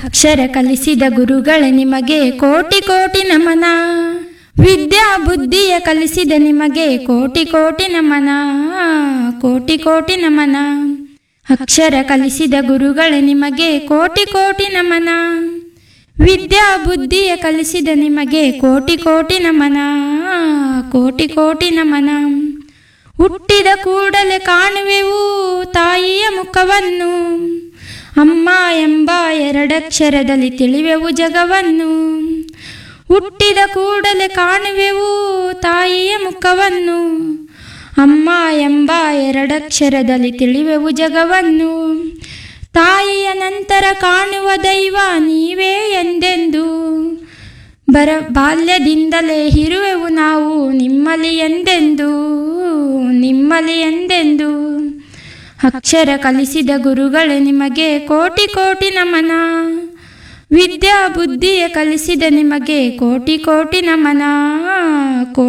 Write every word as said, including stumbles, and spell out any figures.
ಅಕ್ಷರ ಕಲಿಸಿದ ಗುರುಗಳೇ ನಿಮಗೆ ಕೋಟಿ ಕೋಟಿ ನಮನ. ವಿದ್ಯಾ ಬುದ್ಧಿಯ ಕಲಿಸಿದ ನಿಮಗೆ ಕೋಟಿ ಕೋಟಿ ನಮನ, ಕೋಟಿ ಕೋಟಿ ನಮನ. ಅಕ್ಷರ ಕಲಿಸಿದ ಗುರುಗಳೇ ನಿಮಗೆ ಕೋಟಿ ಕೋಟಿ ನಮನ. ವಿದ್ಯಾ ಬುದ್ಧಿಯ ಕಲಿಸಿದ ನಿಮಗೆ ಕೋಟಿ ಕೋಟಿ ನಮನ, ಕೋಟಿ ಕೋಟಿ ನಮನ. ಹುಟ್ಟಿದ ಕೂಡಲೇ ಕಾಣುವೆವು ತಾಯಿಯ ಮುಖವನ್ನು, ಅಮ್ಮ ಎಂಬ ಎರಡಕ್ಷರದಲ್ಲಿ ತಿಳಿವೆವು ಜಗವನ್ನು. ಹುಟ್ಟಿದ ಕೂಡಲೇ ಕಾಣುವೆವು ತಾಯಿಯ ಮುಖವನ್ನು, ಅಮ್ಮ ಎಂಬ ಎರಡಕ್ಷರದಲ್ಲಿ ತಿಳಿವೆವು ಜಗವನ್ನು. ತಾಯಿಯ ನಂತರ ಕಾಣುವ ದೈವ ನೀವೇ ಎಂದೆಂದು, ಬರ ಬಾಲ್ಯದಿಂದಲೇ ಇರುವೆವು ನಾವು ನಿಮ್ಮಲ್ಲಿ ಎಂದೆಂದು, ನಿಮ್ಮಲ್ಲಿ ಎಂದೆಂದು. ಅಕ್ಷರ ಕಲಿಸಿದ ಗುರುಗಳೇ ನಿಮಗೆ ಕೋಟಿ ಕೋಟಿ ನಮನ. ವಿದ್ಯಾ ಬುದ್ಧಿಯ ಕಲಿಸಿದ ನಿಮಗೆ ಕೋಟಿ ಕೋಟಿ ನಮನ.